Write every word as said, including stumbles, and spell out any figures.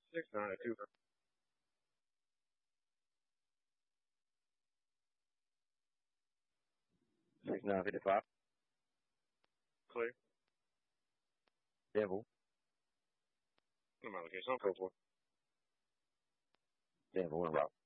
Six nine two. Six nine fifty five. Clear. Devil. I'm allocation. I'm code four. Devil and rock.